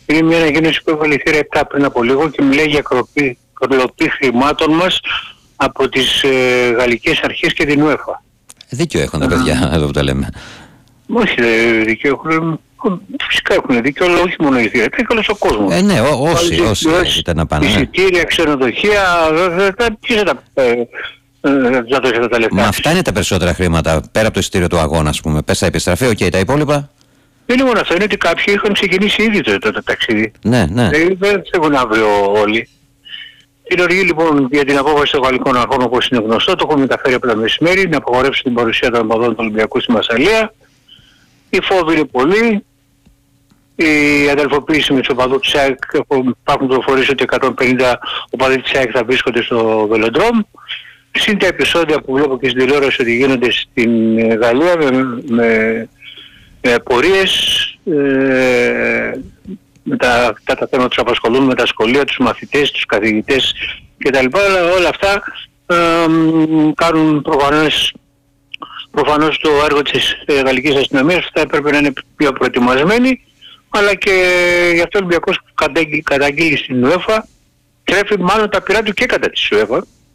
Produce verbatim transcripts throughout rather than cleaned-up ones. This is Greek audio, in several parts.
Είναι μια ανακοίνωση που έβαλε η Θύρα επτά πριν από λίγο και μιλάει για κροπή, κροπή χρημάτων μας από τις ε, γαλλικές αρχές και την UEFA. Δίκιο έχουν τα παιδιά εδώ που τα λέμε. Όχι, δίκιο έχουν. Φυσικά έχουν δίκιο, αλλά όχι μόνο η Θύρα, και όλος ο κόσμος. Ε, ναι, ό, όσοι, όσοι ήταν να πάνε. Εισιτήρια, ξενοδοχεία, ποιος θα τα δώσει αυτά τα λεφτά. Μα αυτά είναι τα περισσότερα χρήματα, πέρα από το εισιτήριο του αγώνα, ας πούμε. Πες θα επιστραφεί, οκ, okay, τα υπόλοιπα. Δεν είναι μόνο αυτό, είναι ότι κάποιοι είχαν ξεκινήσει ήδη το, το, το ταξίδι. Ναι, ναι. Δεν δεν έχουν αύριο όλοι. Την οργή λοιπόν για την απόφαση των γαλλικών αρχών, όπως είναι γνωστό, το έχουν μεταφέρει από τα μεσημέρι, να απαγορεύσει την παρουσία των οπαδών του Ολυμπιακού στη Μασσαλία. Οι φόβοι είναι πολλοί. Η αδελφοποίηση με τους οπαδούς της ΑΕΚ, υπάρχουν πληροφορίες ότι εκατόν πενήντα οπαδοί της ΑΕΚ θα βρίσκονται στο Βελοντρόμ. Συν τα επεισόδια που βλέπω και στην τηλεόραση ότι γίνονται στην Γαλλία με, με, με πορείες, ε, με τα, τα, τα θέματα τους απασχολούν, με τα σχολεία, τους μαθητές, τους καθηγητές κτλ. Αλλά όλα αυτά ε, κάνουν προφανώς, προφανώς το έργο της ε, γαλλικής αστυνομίας που θα έπρεπε να είναι πιο προετοιμασμένοι, αλλά και γι' αυτό ο Ολυμπιακός καταγγείλει στην UEFA, τρέφει μάλλον τα πειρά του και κατά της UEFA,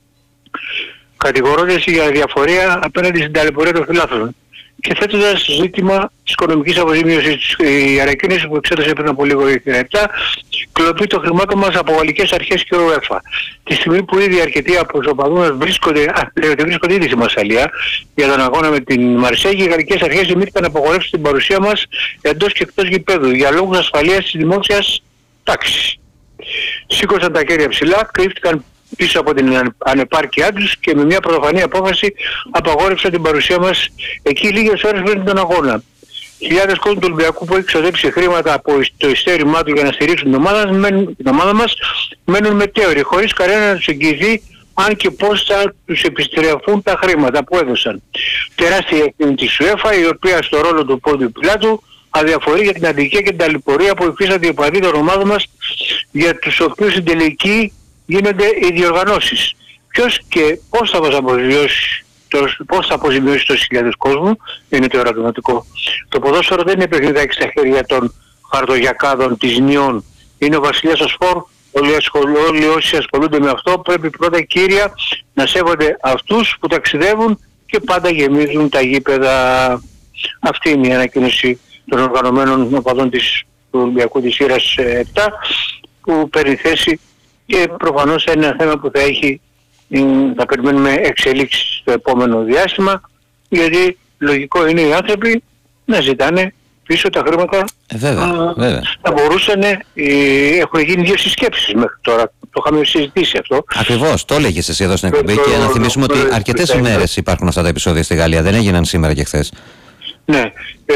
κατηγορώντας για διαφορία απέναντι στην ταλαιπωρία των φιλάθλων και θέτοντας ζήτημα της οικονομικής αποζημίωσης. Η ανακοίνωση που εξέδωσε πριν από λίγο η επτά κλοπή των χρημάτων μας από γαλλικές αρχές και UEFA. Τη στιγμή που ήδη αρκετοί από τους οπαδούς μας βρίσκονται, α, λέει ότι βρίσκονται ήδη στη Μασσαλία για τον αγώνα με την Μαρσέγη, οι γαλλικές αρχές δημιούργηκαν να απογορεύσουν την παρουσία μας εντός και εκτός γηπέδου για λόγους ασφαλείας της δημόσιας τάξης. Σήκωσαν τα χέρια ψηλά, κρύφτηκαν πίσω από την ανεπάρκειά τους και με μια πρωτοφανή απόφαση απαγόρευσαν την παρουσία μας εκεί λίγες ώρες πριν τον αγώνα. Χιλιάδες κόσμοι του Ολυμπιακού που έχει ξοδέψει χρήματα από το ειστέρημά του για να στηρίξουν την ομάδα, μένουν, την ομάδα μας μένουν μετέωροι, χωρίς κανένα να τους εγγυηθεί αν και πώς θα τους επιστρέφουν τα χρήματα που έδωσαν. Τεράστια ευθύνη της UEFA, η οποία στο ρόλο του Πόντιου Πιλάτου αδιαφορεί για την αδικία και την ταλαιπωρία που υφίστανται οι οπαδοί των ομάδων μας, για τους οποίους στην τελική γίνονται οι διοργανώσεις. Ποιος και πώς θα μας αποζημιώσει, πώς θα αποζημιώσει τόσες χιλιάδες κόσμου, είναι το ερωτηματικό. Το ποδόσφαιρο δεν είναι παιχνιδάκι στα χέρια των χαρτογιακάδων της Νιών. Είναι ο βασιλιάς ο σπορ. Όλοι, ασχολ, όλοι όσοι ασχολούνται με αυτό πρέπει πρώτα κύρια να σέβονται αυτούς που ταξιδεύουν και πάντα γεμίζουν τα γήπεδα. Αυτή είναι η ανακοίνωση των οργανωμένων οπαδών της, του Ολυμπιακού της Σύρας επτά που παίρνει θέση και προφανώς είναι ένα θέμα που θα έχει, θα περιμένουμε εξελίξεις στο επόμενο διάστημα, γιατί λογικό είναι οι άνθρωποι να ζητάνε πίσω τα χρήματα. Ε, βέβαια, α, βέβαια. Θα μπορούσαν, ε, έχουν γίνει δύο συσκέψεις μέχρι τώρα, το είχαμε συζητήσει αυτό. Ακριβώς, το έλεγες εσύ εδώ στην εκπομπή και να θυμίσουμε ότι αρκετές ημέρες υπάρχουν αυτά τα επεισόδια στη Γαλλία, δεν έγιναν σήμερα και χθες. Ναι, ε,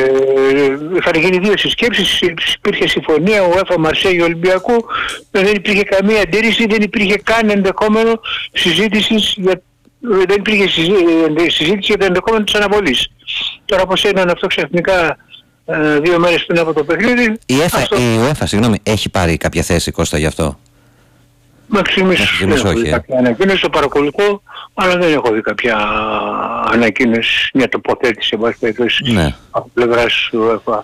είχαν γίνει δύο συσκέψεις, υπήρχε συμφωνία ο UEFA Μαρσέγη Ολυμπιακού, δεν υπήρχε καμία αντίρρηση, δεν υπήρχε καν ενδεχόμενο συζήτησης για, δεν υπήρχε συζήτηση για το ενδεχόμενο της αναβολής. Τώρα πως έγιναν αυτό ξαφνικά ε, δύο μέρες πριν από το παιχνίδι. Η UEFA, συγγνώμη, έχει πάρει κάποια θέση, Κώστα, γι' αυτό? Μέχρι στιγμής δεν έχω δει κάποια ανακοίνωση, το παρακολουθώ, αλλά δεν έχω δει κάποια ανακοίνωση, μια τοποθέτηση εν πάση περιπτώσει ναι. από πλευράς του UEFA.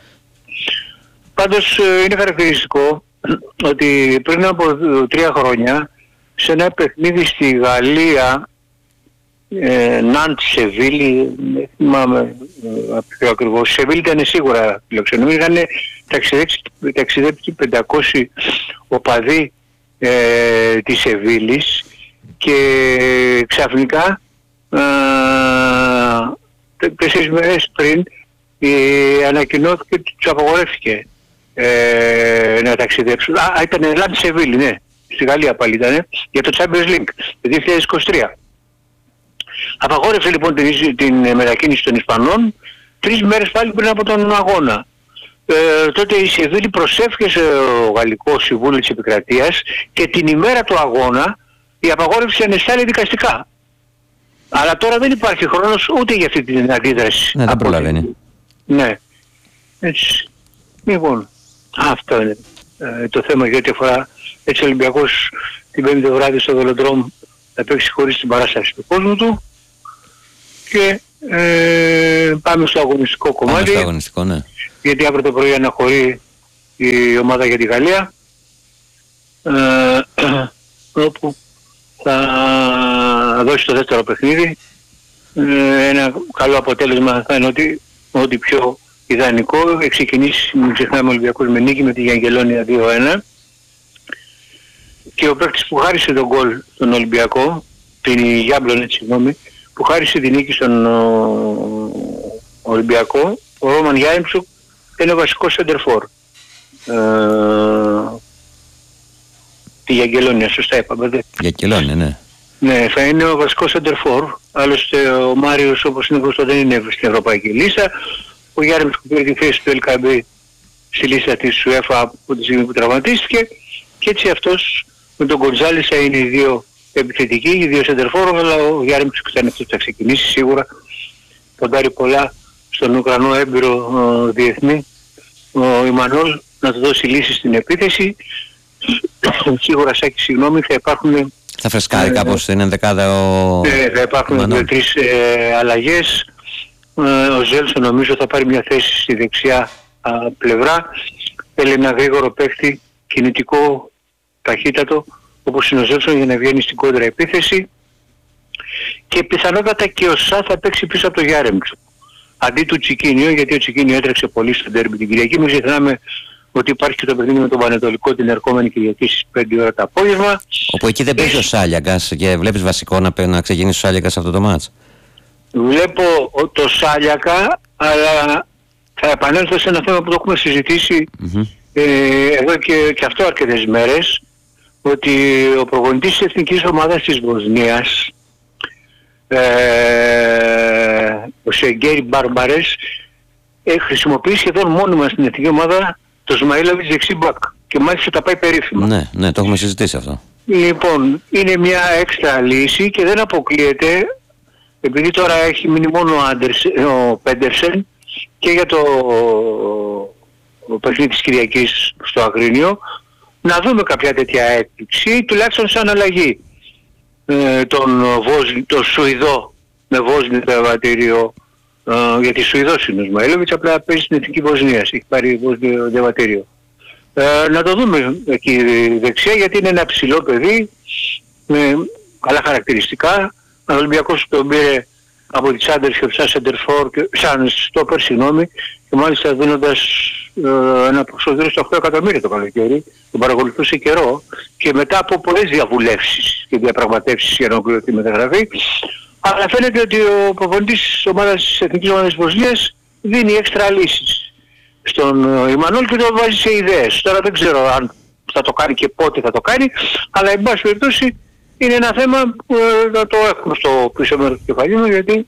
Πάντως είναι χαρακτηριστικό ότι πριν από τρία χρόνια σε ένα παιχνίδι στη Γαλλία, ε, Ναντ, Σεβίλη, δεν θυμάμαι πιο ακριβώς, Σεβίλη ήταν σίγουρα φιλοξενούμενοι, είχαν ταξιδέψει πεντακόσιοι οπαδοί Ε, της Σεβίλης και ξαφνικά ε, τέσσερις μέρες πριν ε, ανακοινώθηκε ότι τους απαγορεύτηκε ε, να ταξιδέψουν. Α, ήταν Ελλάδα Σεβίλη, ναι, στη Γαλλία πάλι ήταν, για το Champions League το δύο χιλιάδες είκοσι τρία. Απαγόρευσε λοιπόν την, την μετακίνηση των Ισπανών τρεις μέρες πάλι πριν από τον αγώνα. Ε, τότε η Σεβίλη προσέφηκε στο Γαλλικό Συμβούλιο της Επικρατείας και την ημέρα του αγώνα η απαγόρευση ανεστάλλει δικαστικά. Αλλά τώρα δεν υπάρχει χρόνος ούτε για αυτή την αντίδραση. Ναι, δεν προλαβαίνει. Ναι. Έτσι. Λοιπόν, αυτό είναι ε, το θέμα για ό,τι αφορά. Έτσι ο Ολυμπιακός την πέμπτη βράδυ στο Βελοντρόμ θα παίξει χωρίς την παράσταση του κόσμου του και ε, πάμε στο αγωνιστικό κομμάτι. Πάμε στο αγωνιστικό, ναι. Γιατί αύριο το πρωί αναχωρεί η ομάδα για τη Γαλλία, ε, όπου θα δώσει το δεύτερο παιχνίδι. Ε, ένα καλό αποτέλεσμα θα είναι ότι, ότι πιο ιδανικό. Έχει ξεκινήσει, μην ξεχνάμε, ο Ολυμπιακός με νίκη με τη Γιαγγελόνια δύο ένα, και ο παίκτης που χάρισε τον γκολ στον Ολυμπιακό, την Γιάμπλον, συγγνώμη, που χάρισε τη νίκη στον ο, Ολυμπιακό, ο Ρόμαν Γιάρεμτσουκ, είναι ο βασικός σεντερφόρ. Ε, τη Γιαγγελόνια, σωστά είπαμε. Γιαγγελόνια, ναι. Ναι, θα είναι ο βασικός σεντερφόρ. Άλλωστε ο Μάριος, όπως είναι γνωστό, δεν είναι στην ευρωπαϊκή λίστα. Ο Γιάρεμτσουκ πήρε τη θέση του Ελ Καμπή στη λίστα της UEFA από τη στιγμή που τραυματίστηκε, και έτσι αυτός με τον Γκοντζάλης θα είναι οι δύο επιθετικοί, οι δύο σεντερφόρ, αλλά ο Γιάρεμτσουκ θα είναι αυτός που θα ξεκινήσει σίγουρα. Ποντάρει πολλά στον Ουκρανό έμπειρο ο, διεθνή, ο Ιμανόλ, να του δώσει λύσεις στην επίθεση. Σίγουρα, Σάκη, συγγνώμη, θα υπάρχουν... Θα φρεσκάρει ε, κάπως στην ενδεκάδα ο... Ε, θα υπάρχουν δύο-τρεις ε, αλλαγές. Ε, ο Ζέλσον νομίζω θα πάρει μια θέση στη δεξιά α, πλευρά. Θέλει ένα γρήγορο παίχτη, κινητικό, ταχύτατο, όπως είναι ο Ζέλσον, για να βγαίνει στην κόντρα επίθεση. Και πιθανότατα και ο Σα θα παίξει πίσω από το Γιάρεμτσουκ, αντί του Τσικίνιο, γιατί ο Τσικίνιο έτρεξε πολύ στο ντέρμπι την Κυριακή. Μην ξεχνάμε ότι υπάρχει και το παιχνίδι με τον Πανετολικό την ερχόμενη Κυριακή στις πέντε ώρα το απόγευμα. Όπου εκεί δεν παίζει ο Σάλιακας και βλέπεις βασικό να, να ξεκινήσει ο Σάλιακας σε αυτό το μάτς. Βλέπω το Σάλιακα, αλλά θα επανέλθω σε ένα θέμα που το έχουμε συζητήσει mm-hmm. ε, εδώ και, και αυτό αρκετές μέρες, ότι ο προπονητής της εθνικής ομάδας της Βοσνίας, ε, ο Σεγγέρι Μπάρμπαρες, ε, χρησιμοποιεί σχεδόν μόνιμα στην εθνική ομάδα το Σμαΐλοβιτς δεξί μπακ, και μάλιστα τα πάει περίφημα. Ναι, ναι, το έχουμε συζητήσει αυτό. Λοιπόν, είναι μια έξτρα λύση και δεν αποκλείεται, επειδή τώρα έχει μείνει μόνο ο, Άντερς, ο Πέντερσεν, και για το ο παιχνίδι της Κυριακής στο Αγρίνιο, να δούμε κάποια τέτοια έκπληξη, τουλάχιστον σαν αλλαγή. Ε, τον, Βοσ, τον Σουηδό με Βόσνη το διαβατήριο, ε, γιατί Σουηδός είναι ο Σμαΐλοβιτς, απλά παίζει στην εθνική Βοσνίας, έχει πάρει Βόσνιο διαβατήριο. Ε, να το δούμε εκεί δεξιά, γιατί είναι ένα ψηλό παιδί με καλά χαρακτηριστικά. Ο Ολυμπιακός τον πήρε από τη Τσάντερσχεφ σαν σεντερφόρ, σαν στόπερ, συγγνώμη, και μάλιστα δίνοντας ε, ένα προσωπικό στο οκτώ εκατομμύρια το καλοκαίρι. Τον παρακολουθούσε καιρό και μετά από πολλές διαβουλεύσεις και διαπραγματεύσεις για να ολοκληρωθεί η μεταγραφή. Αλλά φαίνεται ότι ο προπονητής της ομάδας της εθνικής ομάδας της Βοσνίας δίνει έξτρα λύσεις στον Ιμανόλ και το βάζει σε ιδέες. Τώρα δεν ξέρω αν θα το κάνει και πότε θα το κάνει, αλλά εν πάση περιπτώσει είναι ένα θέμα που θα το έχουμε στο πίσω μέρος του κεφαλιού μου, γιατί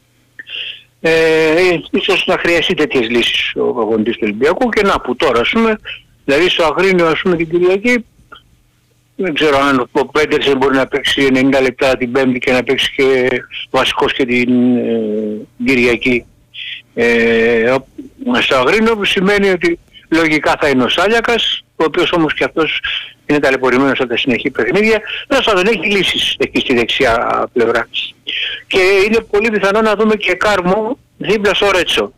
ε, ίσως να χρειαστεί τέτοιες λύσεις ο προπονητής του Ολυμπιακού, και να που τώρα, ας πούμε, δηλαδή στο Αγρίνιο, ας πούμε, την Κυριακή, δεν ξέρω αν ο Πέντερσεν μπορεί να παίξει ενενήντα λεπτά την Πέμπτη και να παίξει και βασικός και την ε, Κυριακή ε, στο Αγρίνιο, που σημαίνει ότι λογικά θα είναι ο Σάλιακας, ο οποίος όμως και αυτός είναι ταλαιπωρημένος από τα συνεχή παιχνίδια, αλλά δεν έχει λύσεις εκεί στη δεξιά πλευρά. Και είναι πολύ πιθανό να δούμε και Κάρμο δίπλα στο Ρέτσο.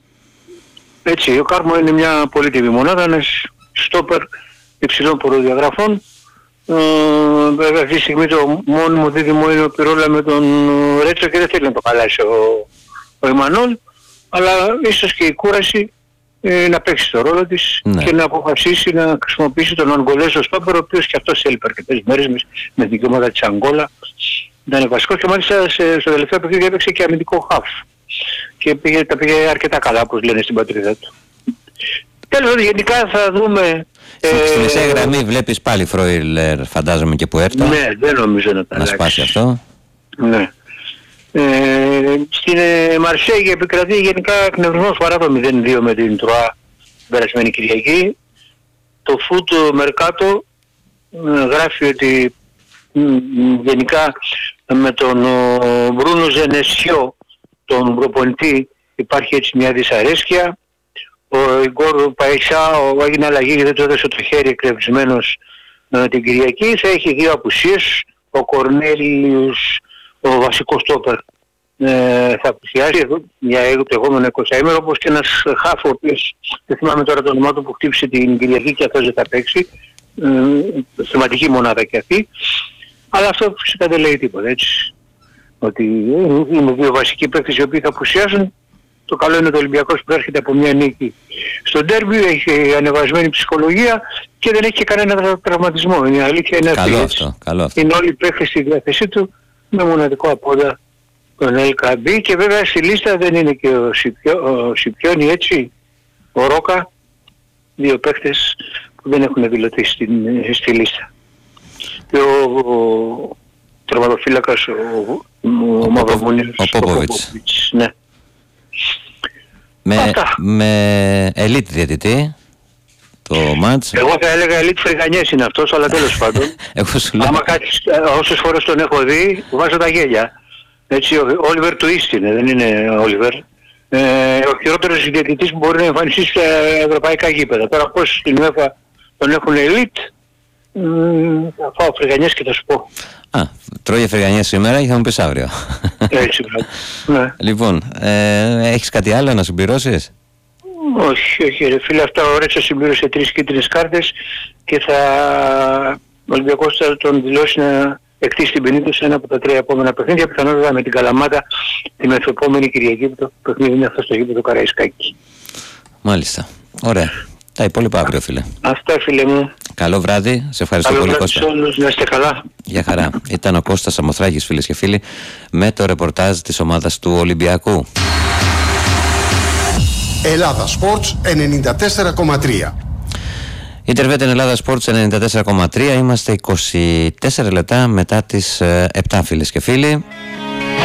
Έτσι, ο Κάρμο είναι μια πολύτιμη μονάδα, ένας στόπερ υψηλών προδιαγραφών. Ε, βέβαια αυτή τη στιγμή το μόνιμο δίδυμο είναι ο Πυρόλα με τον Ρέτσο και δεν θέλει να το χαλάσει ο, ο Ιμανόλ, αλλά ίσως και η κούραση ε, να παίξει το ρόλο της, ναι, και να αποφασίσει να χρησιμοποιήσει τον Αγγολέζο στόπερ, ο οποίος και αυτός έλειπε αρκετές μέρες με, με την ομάδα της Αγγόλα. Ήταν βασικός και μάλιστα σε, στο τελευταίο παιχνίδι έπαιξε και αμυντικό χαφ και πήγε, τα πήγε αρκετά καλά, όπως λένε στην πατρίδα του. Τέλος, γενικά θα δούμε. Στην ε, μεσαία γραμμή βλέπεις πάλι Φρόιλερ, φαντάζομαι, και Πουέρτα. Ναι, δεν νομίζω να τα να σπάσει αυτό. Ναι. Ε, στην ε, Μαρσέγη επικρατεί γενικά εκνευρισμός παρά το μηδέν δύο με την Τροά περασμένη Κυριακή. Το Φούτ Μερκάτο ε, γράφει ότι ε, γενικά με τον Μπρούνο Ζενεσιό, τον προπονητή, υπάρχει έτσι μια δυσαρέσκεια. Ο Ιγκόρ Παϊσά έγινε αλλαγή γιατί δεν του έδωσε το χέρι εκνευρισμένος ε, την Κυριακή. Θα έχει δύο απουσίες. Ο Κορνέλιος, ο βασικός στόπερ, ε, θα απουσιάσει για το επόμενο εικοσαήμερο, όπως και ένας χάφο, ο οποίος δεν θυμάμαι τώρα το όνομά του, που χτύπησε την Κυριακή και αυτός δεν θα παίξει. Ε, θεματική μονάδα και αυτή. Αλλά αυτό φυσικά δεν λέει τίποτα, έτσι. Ότι είναι δύο βασικοί παίκτες οι οποίοι θα απουσιάσουν. Το καλό είναι ότι ο Ολυμπιακός που έρχεται από μια νίκη στο ντέρμπι, έχει ανεβασμένη ψυχολογία και δεν έχει και κανένα τραυματισμό. Η αλήθεια είναι καλό αυτή. Αυτό, καλό αυτό. Είναι όλοι οι παίκτες στη διάθεσή του με μοναδικό απόδα τον Ελ Καμπή, και βέβαια στη λίστα δεν είναι και ο, Σιπιό, ο Σιπιόνι, έτσι, ο Ρόκα, δύο παίκτες που δεν έχουν δηλωθεί στην, στη λίστα. Και ο, ο τερματοφύλακας, ο, ο, ο Μαυρομούνιος, ο Πόποβιτς. Ναι. Με, με ελίτ διαιτητή το μάτς. Εγώ θα έλεγα ελίτ Φρυγανιές είναι αυτός, αλλά τέλος πάντων. Εγώ σου λέω. Άμα κάτσεις, όσες φορές τον έχω δει, βάζω τα γέλια. Έτσι, ο Όλιβερ Twist είναι, δεν είναι Όλιβερ. Ε, ο χειρότερος διαιτητής που μπορεί να εμφανιστεί στα ευρωπαϊκά γήπεδα. Τώρα πώς στην UEFA τον έχουν ελίτ, θα φάω Φρυγανιές και θα σου πω. Α, τρώγε Φρυγανιές σήμερα και θα μου πεις αύριο. Έτσι, ναι. Λοιπόν, ε, έχεις κάτι άλλο να συμπληρώσεις? Όχι, όχι ρε φίλε, αυτά ο Ρέτσο συμπλήρωσε τρεις κίτρινες κάρτες και θα... ο Ολυμπιακός θα τον δηλώσει να εκτίσει την ποινή του σε ένα από τα τρία επόμενα παιχνίδια, πιθανότατα με την Καλαμάτα τη μεθεπόμενη Κυριακή, που το παιχνίδι είναι αυτό στο γήπεδο του Καραϊσκάκη. Μάλιστα. Ωραία. Τα υπόλοιπα αύριο, φίλε. Αυτά, φίλε μου. Καλό βράδυ. Σε ευχαριστώ Καλό πολύ, βράδυ Κώστα. όλους, να είστε καλά. Γεια χαρά. Ήταν ο Κώστας Σαμοθράκης, φίλες και φίλοι, με το ρεπορτάζ της ομάδας του Ολυμπιακού. Ελλάδα Sports ενενήντα τέσσερα κόμμα τρία. Ιντερβέτεν Ελλάδα Sports ενενήντα τέσσερα κόμμα τρία. Είμαστε είκοσι τέσσερα λεπτά μετά τις επτά, φίλες και φίλοι.